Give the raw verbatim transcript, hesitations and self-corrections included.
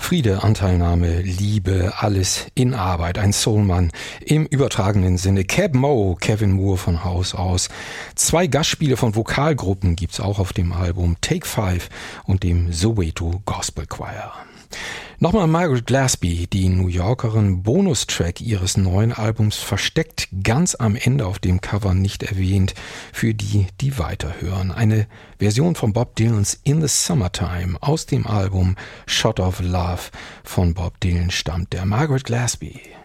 Friede, Anteilnahme, Liebe, alles in Arbeit. Ein Soulmann im übertragenen Sinne. Keb Mo, Kevin Moore von Haus aus. Zwei Gastspiele von Vokalgruppen gibt's auch auf dem Album Take Five und dem Soweto Gospel Choir. Nochmal Margaret Glasby, die New Yorkerin, Bonustrack ihres neuen Albums, versteckt ganz am Ende auf dem Cover nicht erwähnt, für die, die weiterhören. Eine Version von Bob Dylans In the Summertime aus dem Album Shot of Love von Bob Dylan stammt der Margaret Glasby.